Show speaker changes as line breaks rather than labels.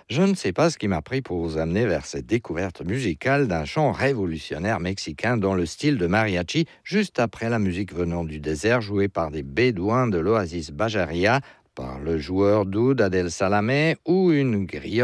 Je ne sais pas ce qui m'a pris pour vous amener vers cette découverte musicale d'un chant révolutionnaire mexicain dans le style de mariachi, juste après la musique venant du désert jouée par des bédouins de l'oasis Bajaria, par le joueur d'oud Adel Salamé ou une griotte